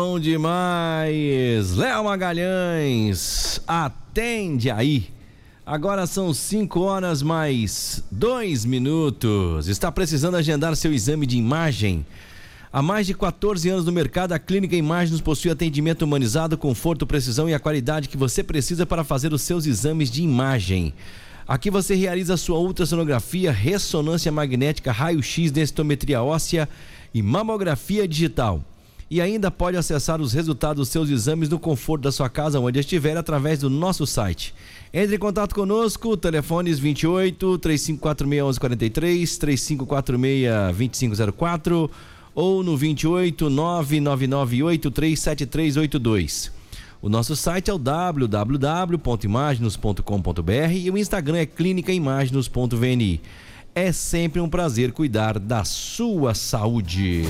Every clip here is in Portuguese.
bom demais. Léo Magalhães, atende aí. Agora são 5h mais 2 minutos. Está precisando agendar seu exame de imagem? Há mais de 14 anos no mercado, a Clínica Imagens possui atendimento humanizado, conforto, precisão e a qualidade que você precisa para fazer os seus exames de imagem. Aqui você realiza sua ultrassonografia, ressonância magnética, raio-x, densitometria óssea e mamografia digital. E ainda pode acessar os resultados dos seus exames no conforto da sua casa, onde estiver, através do nosso site. Entre em contato conosco, telefones 28 3546 1143, 3546 2504 ou no 28 999837382. O nosso site é o www.imaginos.com.br e o Instagram é clinicaimaginos.vni. É sempre um prazer cuidar da sua saúde.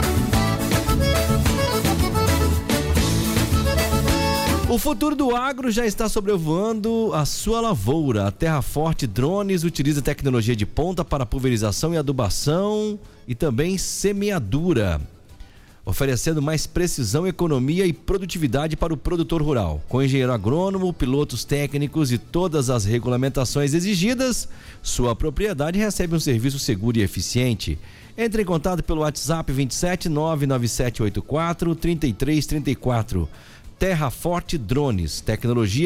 O futuro do agro já está sobrevoando a sua lavoura. A Terra Forte Drones utiliza tecnologia de ponta para pulverização e adubação e também semeadura, oferecendo mais precisão, economia e produtividade para o produtor rural. Com engenheiro agrônomo, pilotos técnicos e todas as regulamentações exigidas, sua propriedade recebe um serviço seguro e eficiente. Entre em contato pelo WhatsApp 27 99784 3334. Terra Forte Drones, tecnologia